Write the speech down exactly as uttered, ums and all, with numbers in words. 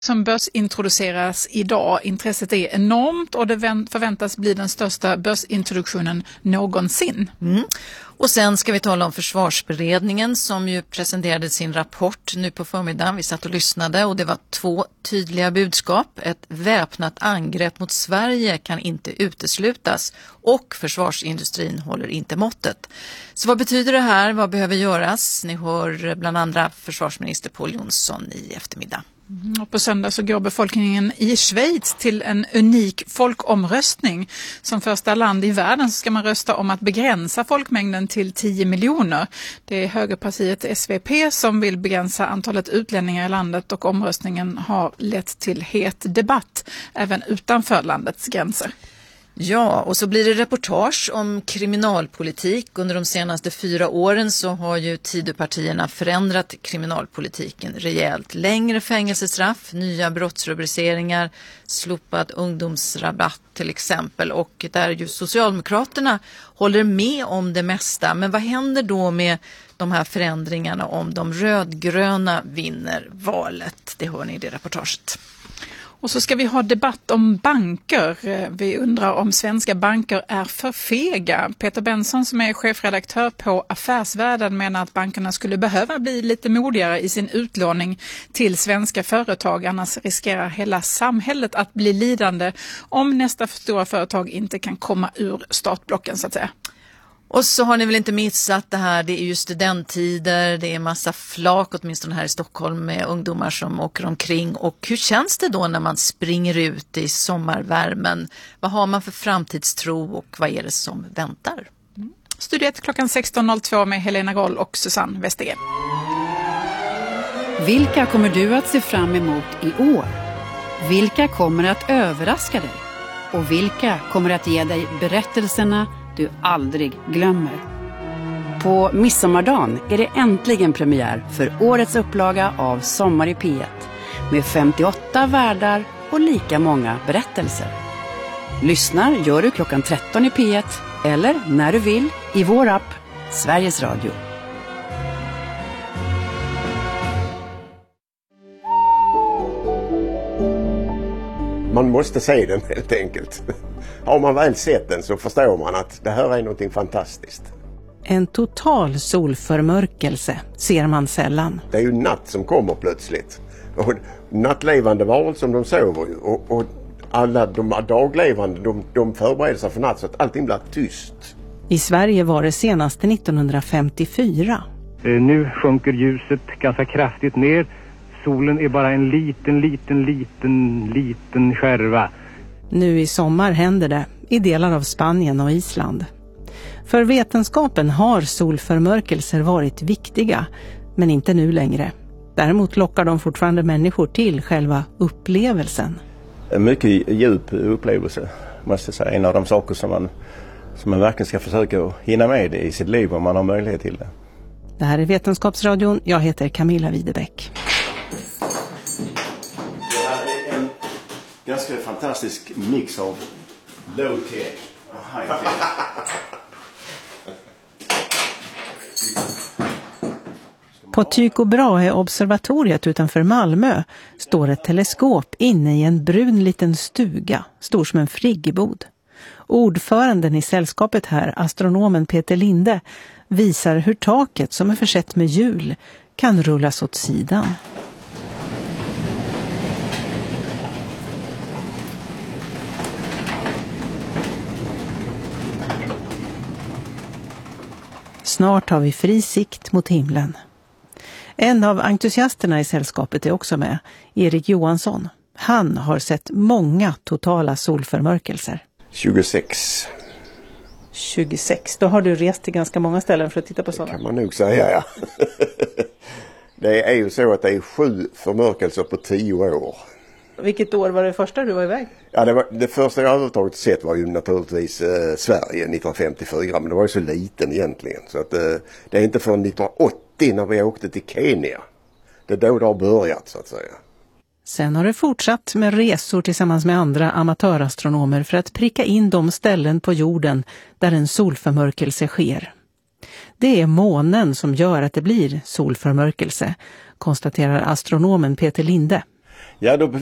Som börsintroduceras idag. Intresset är enormt och det förväntas bli den största börsintroduktionen någonsin. Mm. Och sen ska vi tala om försvarsberedningen som ju presenterade sin rapport nu på förmiddagen. Vi satt och lyssnade och det var två tydliga budskap. Ett väpnat angrepp mot Sverige kan inte uteslutas och försvarsindustrin håller inte måttet. Så vad betyder det här? Vad behöver göras? Ni hör bland andra försvarsminister Pål Jonson i eftermiddag. Och på söndag så går befolkningen i Schweiz till en unik folkomröstning. Som första land i världen så ska man rösta om att begränsa folkmängden till tio miljoner. Det är högerpartiet S V P som vill begränsa antalet utlänningar i landet och omröstningen har lett till het debatt även utanför landets gränser. Ja, och så blir det reportage om kriminalpolitik. Under de senaste fyra åren så har ju Tidöpartierna förändrat kriminalpolitiken rejält. Längre fängelsestraff, nya brottsrubriceringar, slopad ungdomsrabatt till exempel. Och där ju Socialdemokraterna håller med om det mesta. Men vad händer då med de här förändringarna om de rödgröna vinner valet? Det hör ni i det reportaget. Och så ska vi ha debatt om banker. Vi undrar om svenska banker är för fega. Peter Benson som är chefredaktör på Affärsvärlden menar att bankerna skulle behöva bli lite modigare i sin utlåning till svenska företag. Annars riskerar hela samhället att bli lidande om nästa stora företag inte kan komma ur startblocken så att säga. Och så har ni väl inte missat det här, det är ju studenttider, det är massa flak åtminstone här i Stockholm med ungdomar som åker omkring. Och hur känns det då när man springer ut i sommarvärmen? Vad har man för framtidstro och vad är det som väntar? Mm. Studiet klockan sexton noll två med Helena Groll och Susanne Westergren. Vilka kommer du att se fram emot i år? Vilka kommer att överraska dig? Och vilka kommer att ge dig berättelserna du aldrig glömmer? På midsommardagen är det äntligen premiär för årets upplaga av Sommar i P ett med femtioåtta värdar och lika många berättelser. Lyssnar gör du klockan tretton i P ett eller när du vill i vår app Sveriges Radio. Man måste se den helt enkelt. Har man väl sett den så förstår man att det här är någonting fantastiskt. En total solförmörkelse ser man sällan. Det är ju natt som kommer plötsligt. Och nattlevande varelser som de sover ju. Och, och alla de daglevande de, de förbereder sig för natt så att allting blir tyst. I Sverige var det senaste nittonhundrafemtiofyra. Nu sjunker ljuset ganska kraftigt ner. Solen är bara en liten, liten, liten, liten skärva. Nu i sommar händer det i delar av Spanien och Island. För vetenskapen har solförmörkelser varit viktiga, men inte nu längre. Däremot lockar de fortfarande människor till själva upplevelsen. En mycket djup upplevelse, måste jag säga. En av de saker som man, som man verkligen ska försöka hinna med i sitt liv om man har möjlighet till det. Det här är Vetenskapsradion. Jag heter Camilla Widebäck. Ganska fantastisk mix av low-tech och high-tech. På Tycho Brahe-observatoriet utanför Malmö står ett teleskop inne i en brun liten stuga, stor som en friggebod. Ordföranden i sällskapet här, astronomen Peter Linde, visar hur taket som är försett med hjul kan rullas åt sidan. Snart har vi fri sikt mot himlen. En av entusiasterna i sällskapet är också med, Erik Johansson. Han har sett många totala solförmörkelser. tjugosex. tjugosex, då har du rest till ganska många ställen för att titta på sådana. Det kan man nog säga, ja. Det är ju så att det är sju förmörkelser på tio år. Vilket år var det första du var iväg? Ja, det, var, det första jag överhuvudtaget sett var ju naturligtvis eh, Sverige nittonhundrafemtiofyra, men det var ju så liten egentligen. Så att, eh, det är inte förrän nittonhundraåttio när vi åkte till Kenya. Det är då det har börjat så att säga. Sen har det fortsatt med resor tillsammans med andra amatörastronomer för att pricka in de ställen på jorden där en solförmörkelse sker. Det är månen som gör att det blir solförmörkelse, konstaterar astronomen Peter Linde. Ja, då